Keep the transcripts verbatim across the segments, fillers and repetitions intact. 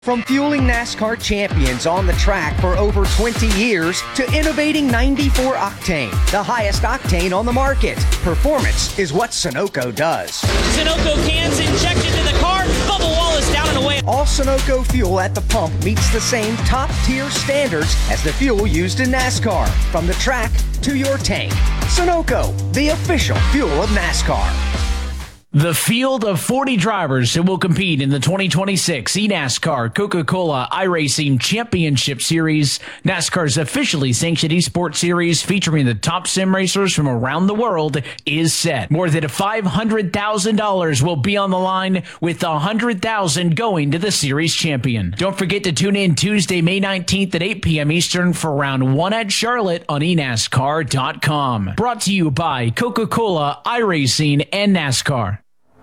From fueling NASCAR champions on the track for over twenty years to innovating ninety-four octane, the highest octane on the market. Performance is what Sunoco does. Sunoco cans injected to the car, bubble wall is down and away. All Sunoco fuel at the pump meets the same top-tier standards as the fuel used in NASCAR. From the track to your tank. Sunoco, the official fuel of NASCAR. The field of forty drivers who will compete in the twenty twenty-six eNASCAR Coca-Cola iRacing Championship Series, NASCAR's officially sanctioned esports series featuring the top sim racers from around the world, is set. More than five hundred thousand dollars will be on the line, with one hundred thousand dollars going to the series champion. Don't forget to tune in Tuesday, May nineteenth at eight p.m. Eastern for round one at Charlotte on e nascar dot com. Brought to you by Coca-Cola, iRacing, and NASCAR.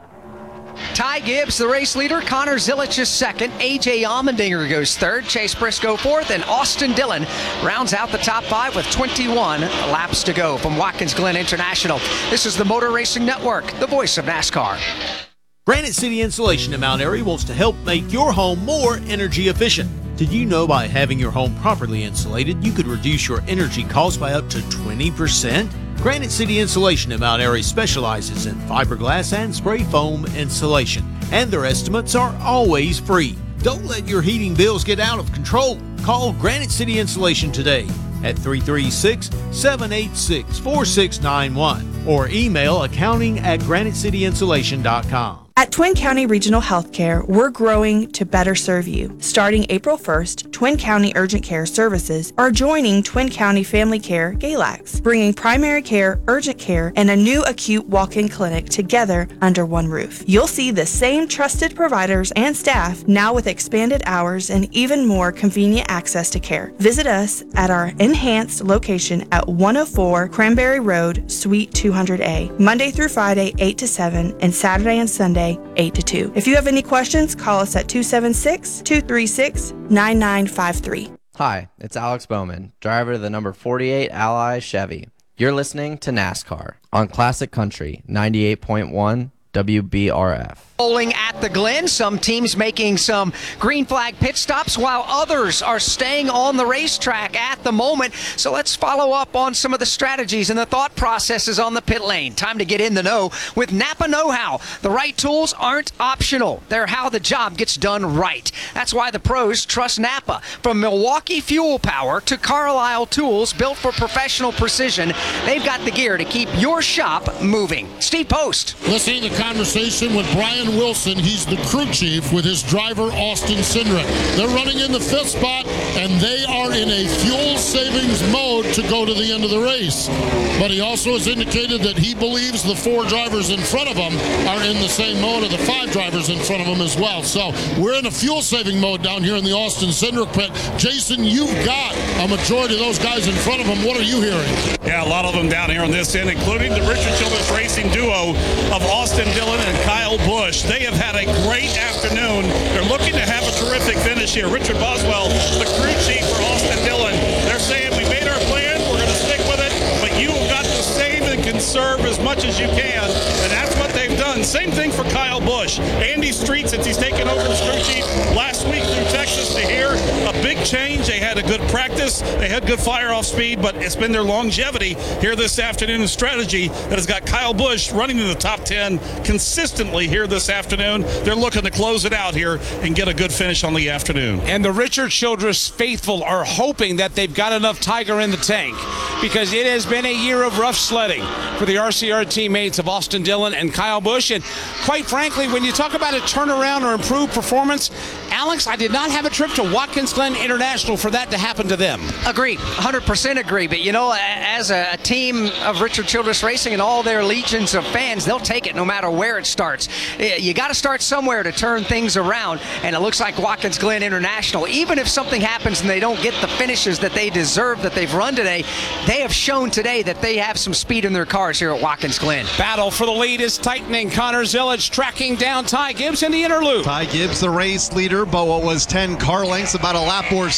Ty Gibbs, the race leader. Connor Zilich is second. A J Allmendinger goes third. Chase Briscoe fourth. And Austin Dillon rounds out the top five with twenty-one laps to go from Watkins Glen International. This is the Motor Racing Network, the voice of NASCAR. Granite City Insulation in Mount Airy wants to help make your home more energy efficient. Did you know by having your home properly insulated, you could reduce your energy costs by up to twenty percent? Granite City Insulation in Mount Airy specializes in fiberglass and spray foam insulation, and their estimates are always free. Don't let your heating bills get out of control. Call Granite City Insulation today at three three six, seven eight six, four six nine one or email accounting at granite city insulation dot com. At Twin County Regional Healthcare, we're growing to better serve you. Starting April first, Twin County Urgent Care Services are joining Twin County Family Care Galax, bringing primary care, urgent care, and a new acute walk-in clinic together under one roof. You'll see the same trusted providers and staff, now with expanded hours and even more convenient access to care. Visit us at our enhanced location at one oh four Cranberry Road, Suite two hundred A, Monday through Friday, eight to seven, and Saturday and Sunday, eight to two. If you have any questions, call us at two seven six, two three six, nine nine five three. Hi, it's Alex Bowman, driver of the number forty-eight Ally Chevy. You're listening to NASCAR on Classic Country ninety-eight point one W B R F. Bowling at the Glen, some teams making some green flag pit stops while others are staying on the racetrack at the moment. So let's follow up on some of the strategies and the thought processes on the pit lane. Time to get in the know with Napa Know-How. The right tools aren't optional. They're how the job gets done right. That's why the pros trust Napa. From Milwaukee Fuel Power to Carlisle Tools, built for professional precision, they've got the gear to keep your shop moving. Steve Post. Listening to conversation with Brian Wilson. He's the crew chief with his driver Austin Cindric. They're running in the fifth spot, and they are in a fuel savings mode to go to the end of the race. But he also has indicated that he believes the four drivers in front of him are in the same mode of the five drivers in front of him as well. So we're in a fuel saving mode down here in the Austin Cindric pit. Jason, you've got a majority of those guys in front of him. What are you hearing? Yeah, a lot of them down here on this end, including the Richard Childress Racing duo of Austin Dillon and Kyle Busch. They have had a great afternoon. They're looking to have a terrific finish here. Richard Boswell, the crew chief for Austin Dillon, they're saying we made our plan, we're going to stick with it, but you have got to save and conserve as much as you can, and that's what they've done. Same thing for Kyle Busch. Andy Street, since he's taken over as crew chief last week through Texas to here, a big change. They had a good practice, they had good fire off speed, but it's been their longevity here this afternoon and strategy that has got Kyle Busch running in the top ten consistently here this afternoon. They're looking to close it out here and get a good finish on the afternoon. And the Richard Childress faithful are hoping that they've got enough Tiger in the tank, because it has been a year of rough sledding for the R C R teammates of Austin Dillon and Kyle Busch. And quite frankly, when you talk about a turnaround or improved performance, Alex, I did not have a trip to Watkins Glen International for that to happen to them. Agree, one hundred percent agree. But you know, as a team of Richard Childress Racing and all their legions of fans, they'll take it no matter where it starts. You got to start somewhere to turn things around, and it looks like Watkins Glen International, even if something happens and they don't get the finishes that they deserve that they've run today, they have shown today that they have some speed in their cars here at Watkins Glen. Battle for the lead is tightening. Connor Zilich tracking down Ty Gibbs in the inner loop. Ty Gibbs, the race leader, but what was ten car lengths about a lap or so ago.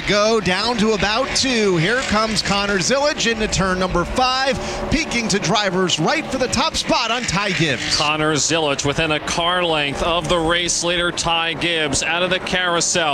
go, down to about two. Here comes Connor Zillage into turn number five, peaking to drivers right for the top spot on Ty Gibbs. Connor Zillage within a car length of the race leader Ty Gibbs out of the carousel.